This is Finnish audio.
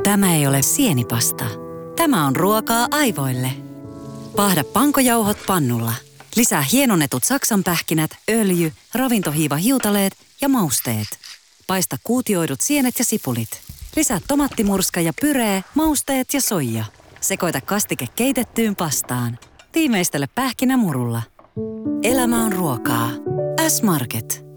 Tämä ei ole sienipasta. Tämä on ruokaa aivoille. Paahda pankojauhot pannulla. Lisää hienonnetut saksanpähkinät, öljy, ravintohiiva-hiutaleet ja mausteet. Paista kuutioidut sienet ja sipulit. Lisää tomattimurska ja pyree, mausteet ja soija. Sekoita kastike keitettyyn pastaan. Tiimeistele pähkinämurulla. Elämä on ruokaa. S-Market.